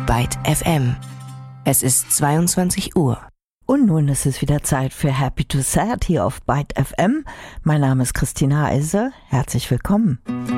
Byte FM. Es ist 22 Uhr. Und nun ist es wieder Zeit für Happy to Sad hier auf Byte FM. Mein Name ist Christina Eise. Herzlich willkommen.